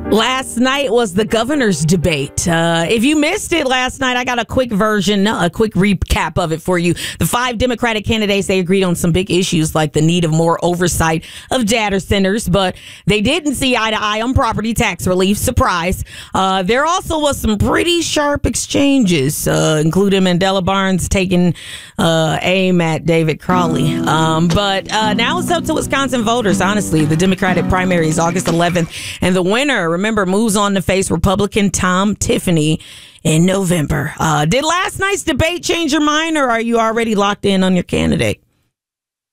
Last night was the governor's debate. If you missed it last night, I got a quick recap of it for you. The 5 Democratic candidates, they agreed on some big issues like the need of more oversight of data centers, but they didn't see eye to eye on property tax relief. Surprise. There also was some pretty sharp exchanges, including Mandela Barnes taking aim at David Crowley. But now it's up to Wisconsin voters, honestly. The Democratic primary is August 11th, and the winner, remember, moves on to face Republican Tom Tiffany in November. Did last night's debate change your mind, or are you already locked in on your candidate?